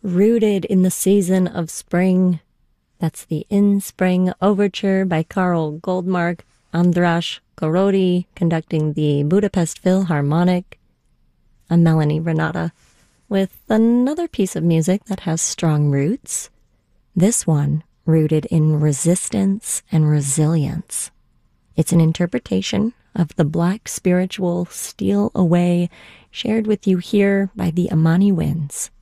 Rooted in the Season of Spring. That's the In Spring Overture by Karl Goldmark, Andras Gorodi conducting the Budapest Philharmonic. I'm Melanie Renata with another piece of music that has strong roots. This one rooted in resistance and resilience. It's an interpretation of the Black spiritual Steal Away, shared with you here by the Amani Winds.